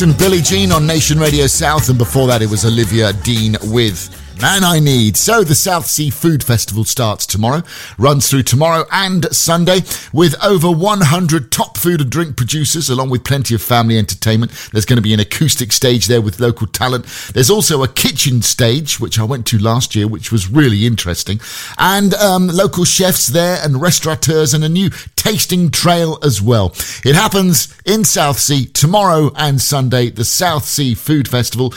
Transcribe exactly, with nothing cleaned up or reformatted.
and Billie Jean on Nation Radio South, and before that it was Olivia Dean with Man I Need. So the South Sea Food Festival starts tomorrow, runs through tomorrow and Sunday with over one hundred top food and drink producers, along with plenty of family entertainment. There's going to be an acoustic stage there with local talent. There's also a kitchen stage, which I went to last year, which was really interesting, and um, local chefs there and restaurateurs, and a new tasting trail as well. It happens in Southsea tomorrow and Sunday, the South Sea Food Festival.